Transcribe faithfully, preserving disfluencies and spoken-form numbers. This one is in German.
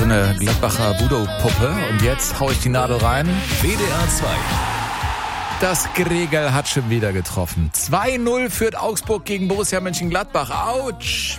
so eine Gladbacher Voodoo-Puppe. Und jetzt hau ich die Nadel rein. W D R zwei. Das Gregel hat schon wieder getroffen. zwei null führt Augsburg gegen Borussia Mönchengladbach. Autsch!